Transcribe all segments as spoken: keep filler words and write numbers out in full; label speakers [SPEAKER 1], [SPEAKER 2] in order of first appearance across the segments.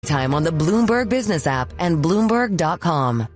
[SPEAKER 1] anytime on the Bloomberg Business app and Bloomberg dot com.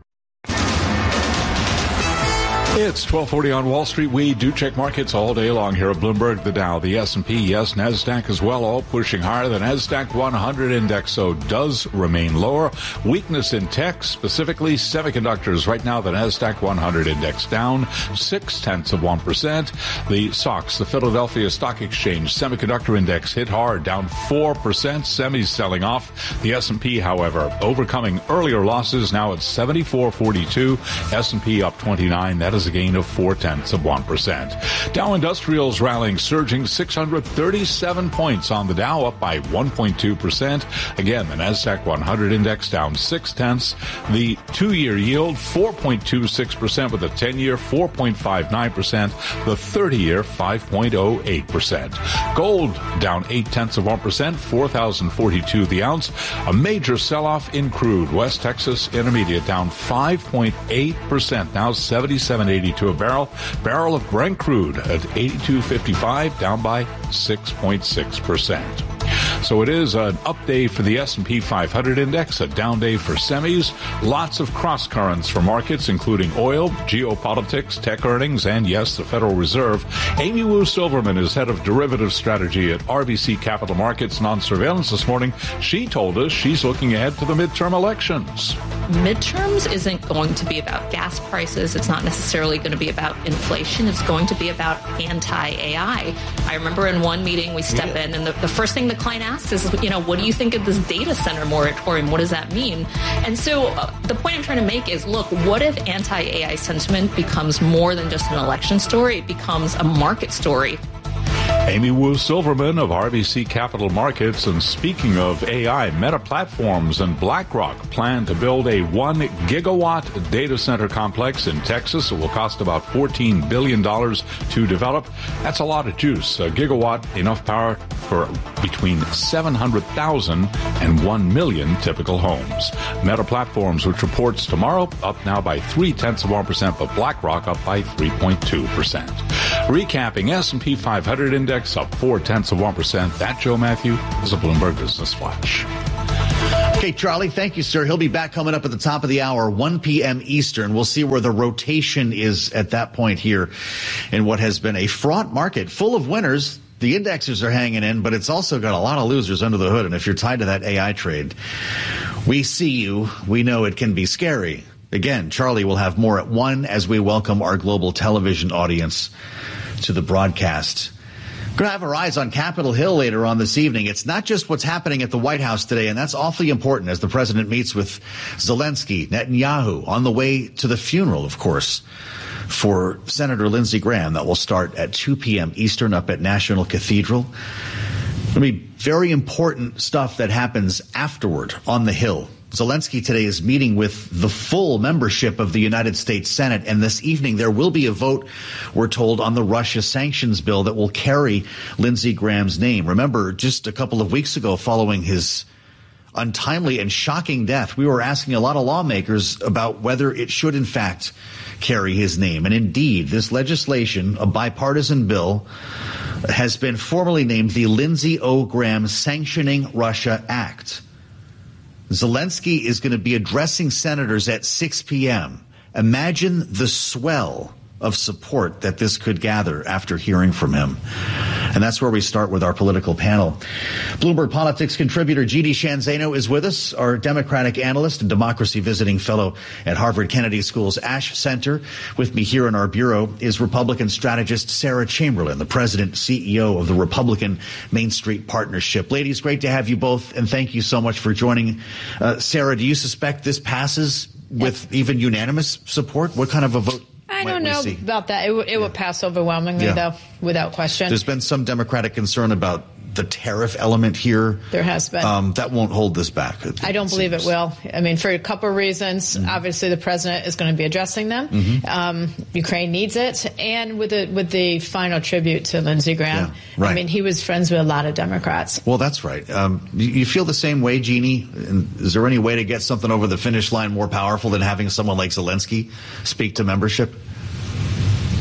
[SPEAKER 2] It's twelve forty on Wall Street. We do check markets all day long here at Bloomberg. The Dow, the S and P, yes, NASDAQ as well, all pushing higher. The NASDAQ one hundred index, so does remain lower. Weakness in tech, specifically semiconductors. Right now, the NASDAQ one hundred index down six tenths of one percent. The S O X, the Philadelphia Stock Exchange Semiconductor Index, hit hard, down four percent. Semis selling off. The S and P, however, overcoming earlier losses, now at seventy-four forty-two. S and P up twenty-nine. That is a gain of four tenths of one percent. Dow Industrials rallying, surging six hundred thirty-seven points on the Dow, up by one point two percent. Again, the NASDAQ one hundred index down six tenths. The two-year yield four point two six percent, with the ten-year four point five nine percent. The thirty-year five point oh eight percent. Gold down eight tenths of one percent, four thousand forty-two the ounce. A major sell-off in crude. West Texas Intermediate down five point eight percent, now seventy-seven eighty-two a barrel. Barrel of Brent crude at eighty-two fifty-five, down by six point six percent. So it is an up day for the S and P five hundred index, a down day for semis. Lots of cross currents for markets, including oil, geopolitics, tech earnings, and yes, the Federal Reserve. Amy Wu Silverman is head of derivative strategy at R B C Capital Markets and on surveillance this morning. She told us she's looking ahead to the midterm elections.
[SPEAKER 3] Midterms isn't going to be about gas prices. It's not necessarily going to be about inflation. It's going to be about anti-A I. I remember in one meeting we step yeah. in and the, the first thing the client asks is, you know, what do you think of this data center moratorium? What does that mean? And so uh, the point I'm trying to make is, look, what if anti-A I sentiment becomes more than just an election story? It becomes a market story.
[SPEAKER 2] Amy Wu Silverman of R B C Capital Markets. And speaking of A I, Meta Platforms and BlackRock plan to build a one gigawatt data center complex in Texas. It will cost about fourteen billion dollars to develop. That's a lot of juice. A gigawatt, enough power for between seven hundred thousand and one million typical homes. Meta Platforms, which reports tomorrow, up now by three tenths of one percent, but BlackRock up by three point two percent. Recapping, S and P five hundred index up four tenths of one percent. That, Joe Matthew, is a Bloomberg Business Flash.
[SPEAKER 4] Okay, Charlie, thank you, sir. He'll be back coming up at the top of the hour, one p.m. Eastern. We'll see where the rotation is at that point here in what has been a fraught market full of winners. The indexes are hanging in, but it's also got a lot of losers under the hood. And if you're tied to that A I trade, we see you. We know it can be scary. Again, Charlie will have more at one as we welcome our global television audience to the broadcast. We're going to have our eyes on Capitol Hill later on this evening. It's not just what's happening at the White House today, and that's awfully important as the president meets with Zelensky, Netanyahu, on the way to the funeral, of course, for Senator Lindsey Graham. That will start at two p.m. Eastern up at National Cathedral. There'll be very important stuff that happens afterward on the Hill. Zelensky today is meeting with the full membership of the United States Senate, and this evening there will be a vote, we're told, on the Russia sanctions bill that will carry Lindsey Graham's name. Remember, just a couple of weeks ago, following his untimely and shocking death, we were asking a lot of lawmakers about whether it should, in fact, carry his name. And indeed, this legislation, a bipartisan bill, has been formally named the Lindsey O. Graham Sanctioning Russia Act. Zelensky is going to be addressing senators at six p.m. Imagine the swell of support that this could gather after hearing from him. And that's where we start with our political panel. Bloomberg Politics contributor G D Shanzano is with us, our Democratic analyst and democracy visiting fellow at Harvard Kennedy School's Ash Center. With me here in our bureau is Republican strategist Sarah Chamberlain, the president C E O of the Republican Main Street Partnership. Ladies, great to have you both, and thank you so much for joining. Uh, Sarah, do you suspect this passes with yes. even unanimous support? What kind of a vote?
[SPEAKER 5] I don't know see? about that. It, w- it yeah. would pass overwhelmingly, yeah. though, without question.
[SPEAKER 4] There's been some Democratic concern about the tariff element here.
[SPEAKER 5] There has been.
[SPEAKER 4] Um, that won't hold this back. It,
[SPEAKER 5] I don't
[SPEAKER 4] it
[SPEAKER 5] believe
[SPEAKER 4] seems.
[SPEAKER 5] it will. I mean, for a couple of reasons. Mm-hmm. Obviously, the president is going to be addressing them. Mm-hmm. Um, Ukraine needs it. And with the, with the final tribute to Lindsey Graham, yeah, right. I mean, he was friends with a lot of Democrats.
[SPEAKER 4] Well, that's right. Um, you, you feel the same way, Jeannie? And is there any way to get something over the finish line more powerful than having someone like Zelensky speak to membership?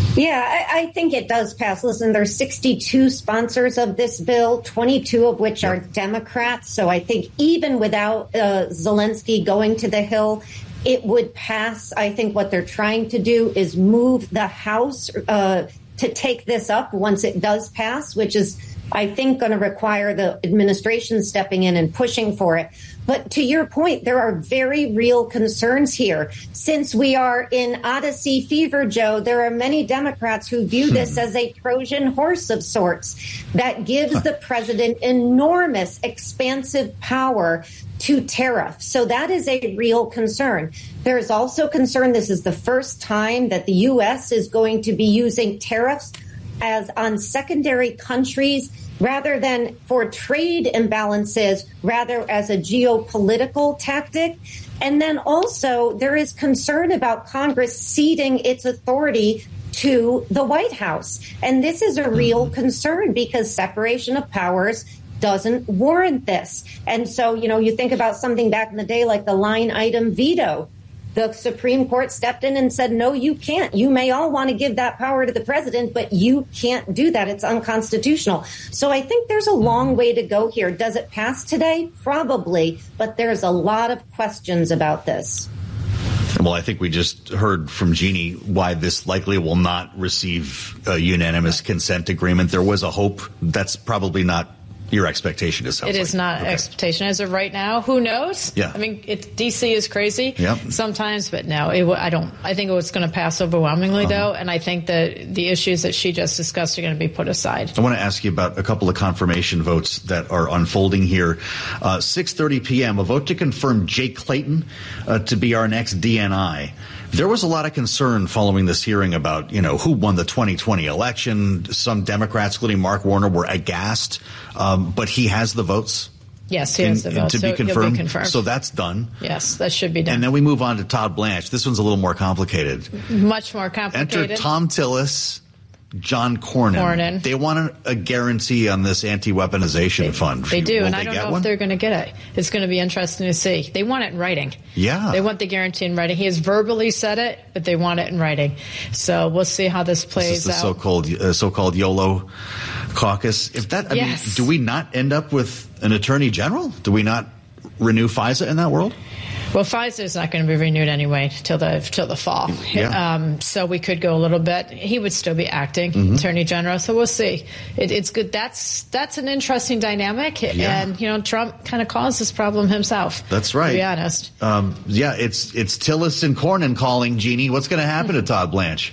[SPEAKER 6] Yeah, I, I think it does pass. Listen, there's sixty-two sponsors of this bill, twenty-two of which yep. are Democrats. So I think even without uh, Zelensky going to the Hill, it would pass. I think what they're trying to do is move the House uh, to take this up once it does pass, which is, I think, going to require the administration stepping in and pushing for it. But to your point, there are very real concerns here. Since we are in Odyssey fever, Joe, there are many Democrats who view this as a Trojan horse of sorts that gives the president enormous, expansive power to tariff. So that is a real concern. There is also concern this is the first time that the U S is going to be using tariffs as on secondary countries rather than for trade imbalances, rather as a geopolitical tactic. And then also there is concern about Congress ceding its authority to the White House. And this is a real concern because separation of powers doesn't warrant this. And so, you know, you think about something back in the day like the line item veto. The Supreme Court stepped in and said, no, you can't. You may all want to give that power to the president, but you can't do that. It's unconstitutional. So I think there's a long way to go here. Does it pass today? Probably. But there's a lot of questions about this.
[SPEAKER 4] Well, I think we just heard from Jeannie why this likely will not receive a unanimous consent agreement. There was a hope. That's probably not your expectation. Is
[SPEAKER 5] it is
[SPEAKER 4] like.
[SPEAKER 5] not
[SPEAKER 4] okay.
[SPEAKER 5] expectation as of right now. Who knows?
[SPEAKER 4] Yeah.
[SPEAKER 5] I mean, it, D C is crazy
[SPEAKER 4] yep.
[SPEAKER 5] sometimes, but no, it, I don't. I think it's going to pass overwhelmingly, uh-huh. though, and I think that the issues that she just discussed are going to be put aside.
[SPEAKER 4] I want to ask you about a couple of confirmation votes that are unfolding here. Uh, six thirty p.m., a vote to confirm Jake Clayton uh, to be our next D N I. There was a lot of concern following this hearing about, you know, who won the twenty twenty election. Some Democrats, including Mark Warner, were aghast, um, but he has the votes.
[SPEAKER 5] Yes, he has
[SPEAKER 4] in,
[SPEAKER 5] the votes.
[SPEAKER 4] To
[SPEAKER 5] so
[SPEAKER 4] be confirmed.
[SPEAKER 5] be confirmed.
[SPEAKER 4] So that's done.
[SPEAKER 5] Yes, that should be done.
[SPEAKER 4] And then we move on to Todd Blanche. This one's a little more complicated.
[SPEAKER 5] Much more complicated.
[SPEAKER 4] Enter Tom Tillis, John Cornyn.
[SPEAKER 5] Cornyn.
[SPEAKER 4] They want a, a guarantee on this anti-weaponization
[SPEAKER 5] they,
[SPEAKER 4] fund.
[SPEAKER 5] They do,
[SPEAKER 4] Will
[SPEAKER 5] and
[SPEAKER 4] they
[SPEAKER 5] I don't
[SPEAKER 4] get
[SPEAKER 5] know
[SPEAKER 4] one?
[SPEAKER 5] if they're going to get it. It's going to be interesting to see. They want it in writing.
[SPEAKER 4] Yeah.
[SPEAKER 5] They want the guarantee in writing. He has verbally said it, but they want it in writing. So we'll see how this plays
[SPEAKER 4] this is the
[SPEAKER 5] out.
[SPEAKER 4] so-called, uh, so-called YOLO caucus. If that, I
[SPEAKER 5] yes.
[SPEAKER 4] mean, do we not end up with an attorney general? Do we not renew FISA in that world?
[SPEAKER 5] Well, FISA is not going to be renewed anyway till the till the fall.
[SPEAKER 4] Yeah.
[SPEAKER 5] Um, so we could go a little bit. He would still be acting mm-hmm. attorney general. So we'll see. It, it's good. That's that's an interesting dynamic.
[SPEAKER 4] Yeah.
[SPEAKER 5] And you know, Trump kind of caused this problem himself.
[SPEAKER 4] That's right.
[SPEAKER 5] To be honest.
[SPEAKER 4] Um, yeah, it's it's Tillis and Cornyn calling. Jeannie, what's going to happen to Todd Blanche?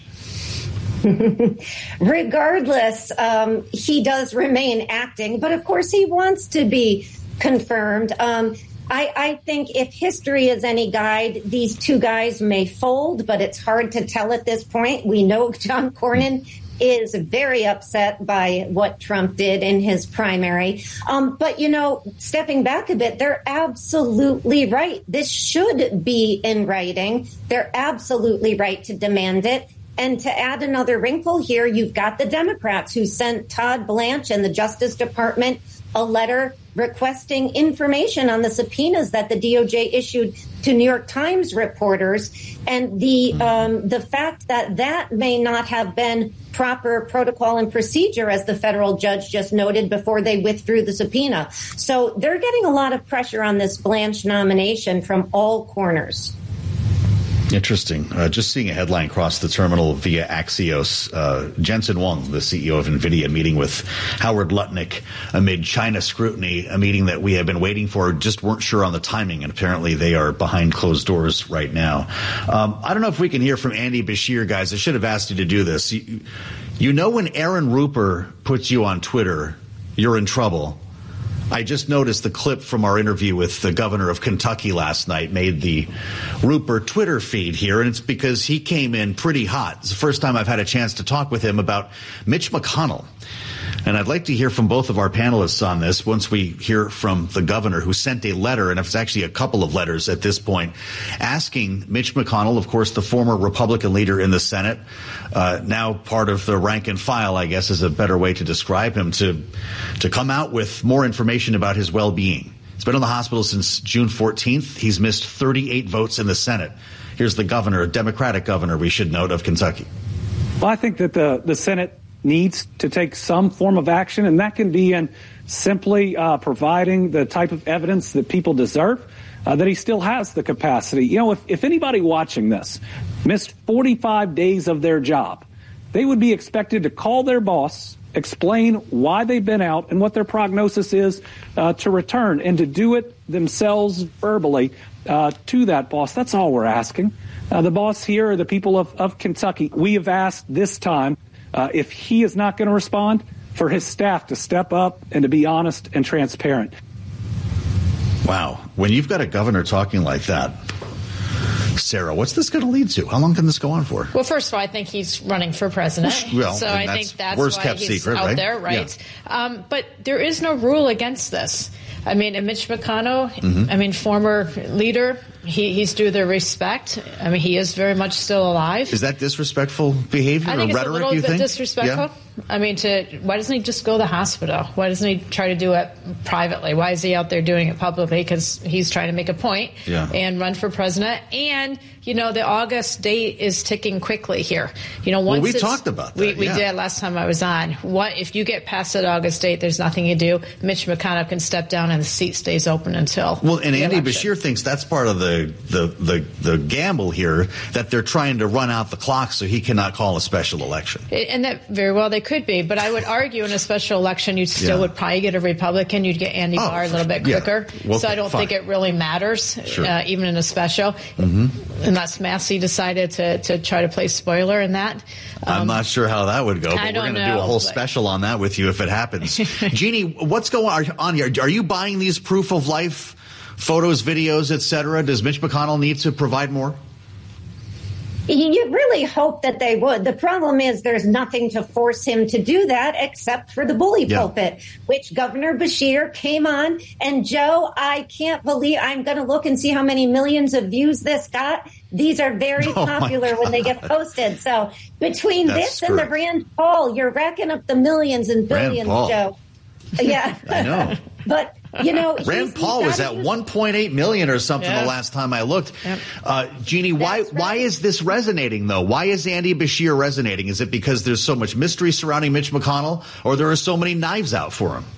[SPEAKER 6] Regardless, um, he does remain acting, but of course he wants to be confirmed. Um, I, I think if history is any guide, these two guys may fold, but it's hard to tell at this point. We know John Cornyn is very upset by what Trump did in his primary. Um, but, you know, stepping back a bit, they're absolutely right. This should be in writing. They're absolutely right to demand it. And to add another wrinkle here, you've got the Democrats who sent Todd Blanche and the Justice Department a letter requesting information on the subpoenas that the D O J issued to New York Times reporters. And the um, the fact that that may not have been proper protocol and procedure, as the federal judge just noted, before they withdrew the subpoena. So they're getting a lot of pressure on this Blanche nomination from all corners.
[SPEAKER 4] Interesting. Uh, just seeing a headline cross the terminal via Axios. Uh, Jensen Huang, the C E O of NVIDIA, meeting with Howard Lutnick amid China scrutiny, a meeting that we have been waiting for, just weren't sure on the timing, and apparently they are behind closed doors right now. Um, I don't know if we can hear from Andy Bashir, guys. I should have asked you to do this. You, you know when Aaron Rupert puts you on Twitter, you're in trouble. I just noticed the clip from our interview with the governor of Kentucky last night made the Rupert Twitter feed here, and it's because he came in pretty hot. It's the first time I've had a chance to talk with him about Mitch McConnell. And I'd like to hear from both of our panelists on this once we hear from the governor, who sent a letter, and it's actually a couple of letters at this point, asking Mitch McConnell, of course, the former Republican leader in the Senate, uh, now part of the rank and file, I guess is a better way to describe him, to, to come out with more information about his well-being. He's been in the hospital since June fourteenth. He's missed thirty-eight votes in the Senate. Here's the governor, a Democratic governor, we should note, of Kentucky.
[SPEAKER 7] Well, I think that the, the Senate needs to take some form of action, and that can be in simply uh, providing the type of evidence that people deserve, uh, that he still has the capacity. You know, if, if anybody watching this missed forty-five days of their job, they would be expected to call their boss, explain why they've been out and what their prognosis is uh, to return, and to do it themselves verbally uh, to that boss. That's all we're asking. Uh, the boss here are the people of, of Kentucky. We have asked this time, uh, if he is not going to respond, for his staff to step up and to be honest and transparent.
[SPEAKER 4] Wow. When you've got a governor talking like that, Sarah, what's this going to lead to? How long can this go on for?
[SPEAKER 5] Well, first of all, I think he's running for president.
[SPEAKER 4] Well,
[SPEAKER 5] so I think that's
[SPEAKER 4] worst
[SPEAKER 5] why
[SPEAKER 4] kept
[SPEAKER 5] he's
[SPEAKER 4] secret,
[SPEAKER 5] out
[SPEAKER 4] right?
[SPEAKER 5] there, right?
[SPEAKER 4] Yeah.
[SPEAKER 5] Um, but there is no rule against this. I mean, and Mitch McConnell, mm-hmm. I mean, former leader, he, he's due their respect. I mean, he is very much still alive.
[SPEAKER 4] Is that disrespectful behavior
[SPEAKER 5] I think
[SPEAKER 4] or
[SPEAKER 5] it's
[SPEAKER 4] rhetoric,
[SPEAKER 5] a little
[SPEAKER 4] you
[SPEAKER 5] bit
[SPEAKER 4] think?
[SPEAKER 5] disrespectful.
[SPEAKER 4] Yeah.
[SPEAKER 5] I mean, to why doesn't he just go to the hospital? Why doesn't he try to do it privately? Why is he out there doing it publicly? Because he's trying to make a point
[SPEAKER 4] yeah.
[SPEAKER 5] and run for president. And, you know, the August date is ticking quickly here. You know, once
[SPEAKER 4] well, we
[SPEAKER 5] it's,
[SPEAKER 4] talked about that.
[SPEAKER 5] We, we
[SPEAKER 4] yeah.
[SPEAKER 5] did last time I was on. What if you get past that August date, there's nothing you do. Mitch McConnell can step down and the seat stays open until
[SPEAKER 4] Well, and Andy
[SPEAKER 5] election.
[SPEAKER 4] Beshear thinks that's part of the, the, the, the gamble here, that they're trying to run out the clock so he cannot call a special election.
[SPEAKER 5] And that very well they could be. But I would argue in a special election, you still
[SPEAKER 4] yeah.
[SPEAKER 5] would probably get a Republican. You'd get Andy
[SPEAKER 4] oh,
[SPEAKER 5] Barr a little bit
[SPEAKER 4] yeah.
[SPEAKER 5] quicker.
[SPEAKER 4] Well,
[SPEAKER 5] so I don't
[SPEAKER 4] fine.
[SPEAKER 5] think it really matters,
[SPEAKER 4] sure.
[SPEAKER 5] uh, even in a special,
[SPEAKER 4] mm-hmm.
[SPEAKER 5] unless Massey decided to, to try to play spoiler in that. Um,
[SPEAKER 4] I'm not sure how that would go, but
[SPEAKER 5] I
[SPEAKER 4] we're
[SPEAKER 5] don't
[SPEAKER 4] going to
[SPEAKER 5] know,
[SPEAKER 4] do a whole
[SPEAKER 5] but...
[SPEAKER 4] special on that with you if it happens. Jeannie, what's going on here? Are you buying these proof of life photos, videos, et cetera? Does Mitch McConnell need to provide more?
[SPEAKER 6] You really hope that they would. The problem is there's nothing to force him to do that except for the bully
[SPEAKER 4] yeah.
[SPEAKER 6] pulpit, which Governor Beshear came on. And Joe, I can't believe I'm going to look and see how many millions of views this got. These are very
[SPEAKER 4] oh
[SPEAKER 6] popular when they get posted. So between
[SPEAKER 4] That's
[SPEAKER 6] this and
[SPEAKER 4] correct.
[SPEAKER 6] the Rand Paul, you're racking up the millions and billions, Joe. Yeah.
[SPEAKER 4] I know.
[SPEAKER 6] But, you know,
[SPEAKER 4] Rand Paul was at one point eight million or something
[SPEAKER 5] yeah.
[SPEAKER 4] the last time I looked.
[SPEAKER 5] Yep.
[SPEAKER 4] Uh, Jeannie, why
[SPEAKER 6] right.
[SPEAKER 4] why is this resonating, though? Why is Andy Beshear resonating? Is it because there's so much mystery surrounding Mitch McConnell, or there are so many knives out for him?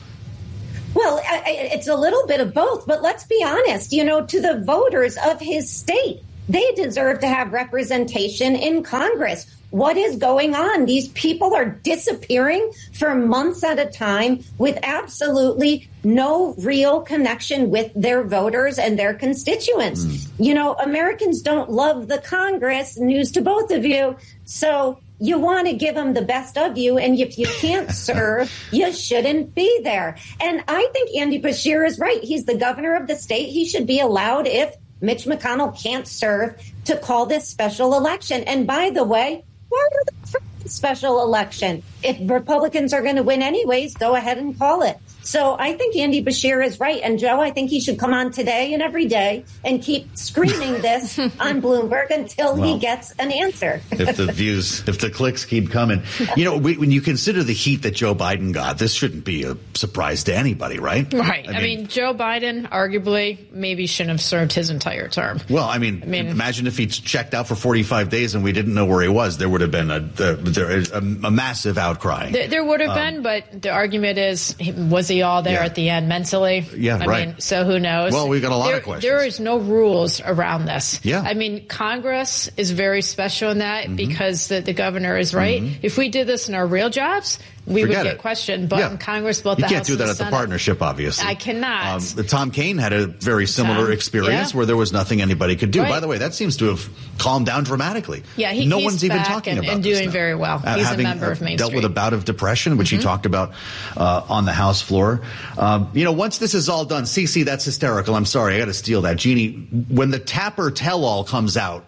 [SPEAKER 6] Well, I, it's a little bit of both, but let's be honest, you know, to the voters of his state, they deserve to have representation in Congress. What is going on? These people are disappearing for months at a time with absolutely no real connection with their voters and their constituents. Mm. You know, Americans don't love the Congress, news to both of you. So you want to give them the best of you. And if you can't serve, you shouldn't be there. And I think Andy Beshear is right. He's the governor of the state. He should be allowed, if Mitch McConnell can't serve, to call this special election. And by the way, why do the special election? If Republicans are going to win anyways, go ahead and call it. So I think Andy Beshear is right. And Joe, I think he should come on today and every day and keep screaming this on Bloomberg until well, he gets an answer.
[SPEAKER 4] If the views, if the clicks keep coming. You know, we, when you consider the heat that Joe Biden got, this shouldn't be a surprise to anybody, right?
[SPEAKER 5] Right.
[SPEAKER 4] I mean,
[SPEAKER 5] I mean Joe Biden arguably maybe shouldn't have served his entire term.
[SPEAKER 4] Well, I mean, I mean imagine if he checked out for forty-five days and we didn't know where he was. There would have been a, a, a, a massive outcry.
[SPEAKER 5] There, there would have um, been, but the argument is, was he all there yeah. at the end mentally?
[SPEAKER 4] Yeah,
[SPEAKER 5] I
[SPEAKER 4] right.
[SPEAKER 5] mean, so who knows?
[SPEAKER 4] Well, we've got a lot
[SPEAKER 5] there,
[SPEAKER 4] of questions.
[SPEAKER 5] There is no rules around this.
[SPEAKER 4] Yeah.
[SPEAKER 5] I mean, Congress is very special in that mm-hmm. because the, the governor is right.
[SPEAKER 4] Mm-hmm.
[SPEAKER 5] If we did this in our real jobs, we
[SPEAKER 4] Forget
[SPEAKER 5] would get
[SPEAKER 4] it.
[SPEAKER 5] questioned. But
[SPEAKER 4] yeah.
[SPEAKER 5] in Congress, both
[SPEAKER 4] you
[SPEAKER 5] the
[SPEAKER 4] can't
[SPEAKER 5] House
[SPEAKER 4] do that
[SPEAKER 5] and the
[SPEAKER 4] at
[SPEAKER 5] Senate,
[SPEAKER 4] the partnership, obviously.
[SPEAKER 5] I cannot.
[SPEAKER 4] Um, Tom Kaine had a very similar
[SPEAKER 5] Tom,
[SPEAKER 4] experience
[SPEAKER 5] yeah.
[SPEAKER 4] where there was nothing anybody could do.
[SPEAKER 5] Right.
[SPEAKER 4] By the way, that seems to have calmed down dramatically.
[SPEAKER 5] Yeah, he,
[SPEAKER 4] no
[SPEAKER 5] he's
[SPEAKER 4] one's even
[SPEAKER 5] back
[SPEAKER 4] talking
[SPEAKER 5] and,
[SPEAKER 4] about
[SPEAKER 5] and
[SPEAKER 4] this
[SPEAKER 5] doing
[SPEAKER 4] now.
[SPEAKER 5] very well.
[SPEAKER 4] Uh,
[SPEAKER 5] He's
[SPEAKER 4] having,
[SPEAKER 5] a member
[SPEAKER 4] uh,
[SPEAKER 5] of Main
[SPEAKER 4] dealt
[SPEAKER 5] Street.
[SPEAKER 4] with a bout of depression, which
[SPEAKER 5] mm-hmm.
[SPEAKER 4] he talked about uh, on the House floor. Um, you know, once this is all done, Cece, that's hysterical. I'm sorry, I got to steal that. Jeannie, when the Tapper tell-all comes out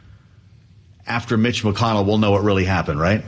[SPEAKER 4] after Mitch McConnell, we'll know what really happened, right?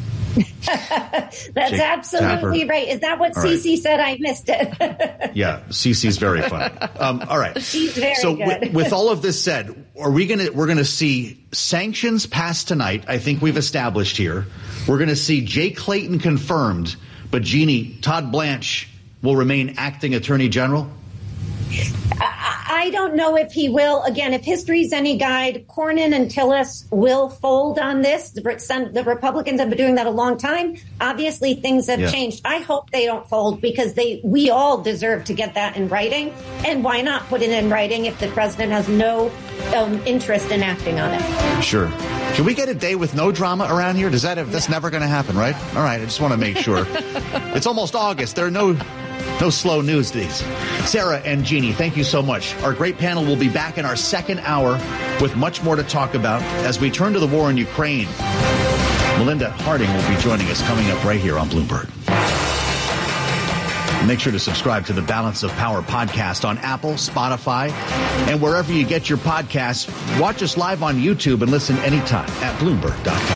[SPEAKER 6] That's
[SPEAKER 4] Jake
[SPEAKER 6] absolutely
[SPEAKER 4] Tapper.
[SPEAKER 6] Right. Is that what
[SPEAKER 4] All right.
[SPEAKER 6] Cece said? I missed it.
[SPEAKER 4] Yeah, Cece's very funny. Um, all right.
[SPEAKER 6] She's very
[SPEAKER 4] so
[SPEAKER 6] good.
[SPEAKER 4] with, with all of this said, are we going to we're going to see sanctions passed tonight? I think we've established here. We're going to see Jay Clayton confirmed, but Jeannie, Todd Blanche will remain acting attorney general.
[SPEAKER 6] I I don't know if he will. Again, if history's any guide, Cornyn and Tillis will fold on this. The, the Republicans have been doing that a long time. Obviously, things have yeah. changed. I hope they don't fold because they we all deserve to get that in writing. And why not put it in writing if the president has no um, interest in acting on it?
[SPEAKER 4] Sure. Can we get a day with no drama around here? Does that have, that's yeah. never going to happen, right? All right. I just want to make sure. It's almost August. There are no no slow news days. Sarah and Jeannie, thank you so much. Our great panel will be back in our second hour with much more to talk about as we turn to the war in Ukraine. Melinda Harding will be joining us coming up right here on Bloomberg. Make sure to subscribe to the Balance of Power podcast on Apple, Spotify, and wherever you get your podcasts. Watch us live on YouTube and listen anytime at Bloomberg dot com.